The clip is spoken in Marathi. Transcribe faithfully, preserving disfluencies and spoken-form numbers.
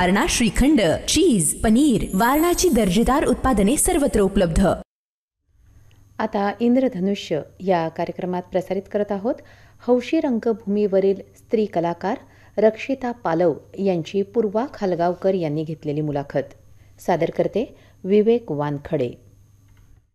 वारणा श्रीखंड, चीज, पनीर, वारणाची दर्जेदार उत्पादने सर्वत्र उपलब्ध. आता इंद्रधनुष्य या कार्यक्रमात प्रसारित करत आहोत हौशी रंगभूमीवरील स्त्री कलाकार रक्षिता पालव यांची पूर्वा खालगावकर यांनी घेतलेली मुलाखत. सादर करते विवेक वानखडे.